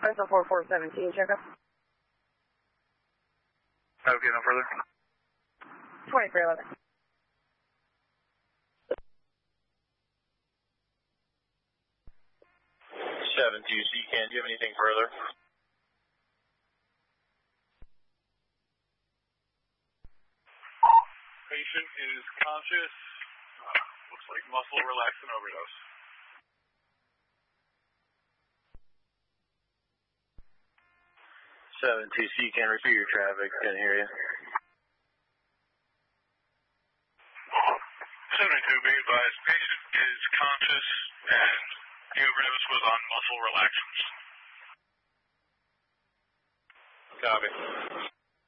Central 4417, check up. Okay, no further. 2311. 72CCAN, do you have anything further? Patient is conscious. Looks like muscle relaxant overdose. 72CCAN, repeat your traffic. Couldn't hear you. 72, be advised. Patient is conscious and the overdose was on muscle relaxants. Copy.